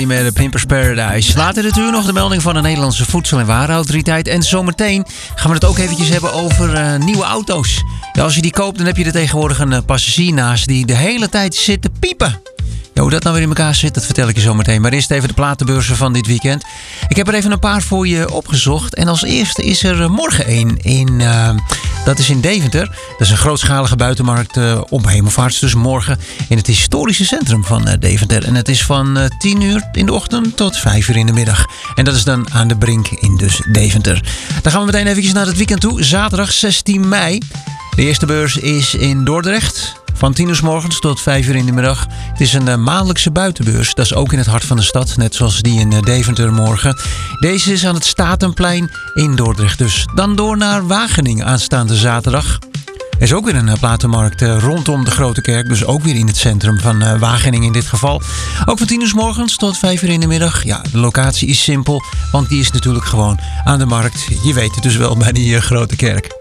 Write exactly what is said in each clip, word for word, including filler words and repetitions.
je met de Pimpers Paradise. Later dit uur nog de melding van de Nederlandse Voedsel- en Warenautoriteit. En zometeen gaan we het ook eventjes hebben over uh, nieuwe auto's. Ja, als je die koopt, dan heb je er tegenwoordig een uh, passagier naast die de hele tijd zit te piepen. Ja, hoe dat nou weer in elkaar zit, dat vertel ik je zo meteen. Maar eerst even de platenbeurzen van dit weekend. Ik heb er even een paar voor je opgezocht. En als eerste is er morgen één. In, uh, dat is in Deventer. Dat is een grootschalige buitenmarkt uh, op Hemelvaarts. Dus morgen in het historische centrum van uh, Deventer. En het is van uh, tien uur in de ochtend tot vijf uur in de middag. En dat is dan aan de Brink in dus Deventer. Dan gaan we meteen eventjes naar het weekend toe. Zaterdag zestien mei. De eerste beurs is in Dordrecht. Van tien uur 's morgens tot vijf uur in de middag. Het is een uh, maandelijkse buitenbeurs. Dat is ook in het hart van de stad. Net zoals die in uh, Deventer morgen. Deze is aan het Statenplein in Dordrecht. Dus dan door naar Wageningen aanstaande zaterdag. Er is ook weer een uh, platenmarkt uh, rondom de Grote Kerk. Dus ook weer in het centrum van uh, Wageningen in dit geval. Ook van tien uur 's morgens tot vijf uur in de middag. Ja, de locatie is simpel. Want die is natuurlijk gewoon aan de markt. Je weet het dus wel bij die uh, Grote Kerk.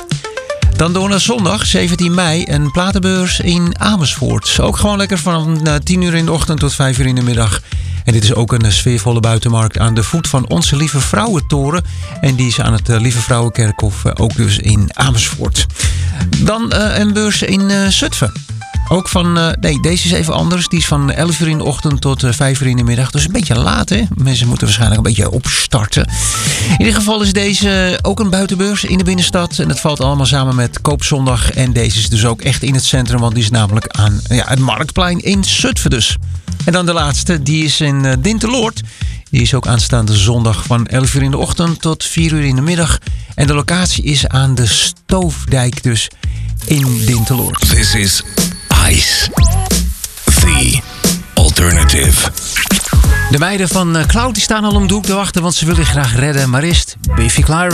Dan door naar zondag, zeventien mei, een platenbeurs in Amersfoort. Ook gewoon lekker van tien uur in de ochtend tot vijf uur in de middag. En dit is ook een sfeervolle buitenmarkt aan de voet van Onze Lieve Vrouwentoren. En die is aan het Lieve Vrouwenkerkhof, ook dus in Amersfoort. Dan uh, een beurs in uh, Zutphen. Ook van, uh, nee, deze is even anders. Die is van elf uur in de ochtend tot uh, vijf uur in de middag. Dus een beetje laat, hè? Mensen moeten waarschijnlijk een beetje opstarten. In ieder geval is deze ook een buitenbeurs in de binnenstad. En het valt allemaal samen met Koopzondag. En deze is dus ook echt in het centrum. Want die is namelijk aan ja, het Marktplein in Zutphen dus. En dan de laatste, die is in uh, Dinteloord. Die is ook aanstaande zondag van elf uur in de ochtend tot vier uur in de middag. En de locatie is aan de Stoofdijk dus in Dinteloord. This is Ice, the alternative. De meiden van Cloud die staan al om de hoek te wachten, want ze willen je graag redden. Maar eerst Biffy Clyro.